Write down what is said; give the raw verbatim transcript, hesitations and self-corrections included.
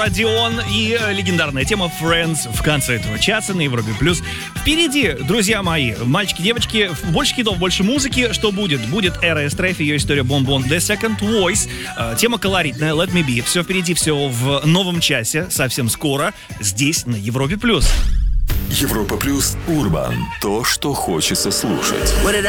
Родион и легендарная тема Friends в конце этого часа на Европе Плюс. Впереди, друзья мои, мальчики, девочки, больше хитов, больше музыки. Что будет? Будет Эра Эстреф, ее история Бон-Бон, The Second Voice, тема колоритная, Let Me Be. Все впереди, все в новом часе, совсем скоро, здесь на Европе Плюс. Европа Плюс Урбан. То, что хочется слушать. What did